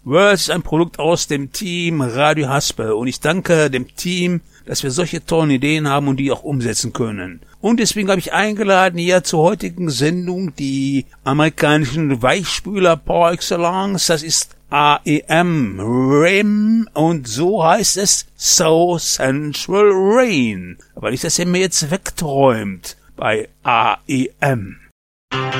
Words ist ein Produkt aus dem Team Radio Haspel und ich danke dem Team, dass wir solche tollen Ideen haben und die auch umsetzen können. Und deswegen habe ich eingeladen hier zur heutigen Sendung die amerikanischen Weichspüler par excellence. Das ist REM und so heißt es South Central Rain. Aber nicht, dass ihr mir jetzt wegträumt bei REM.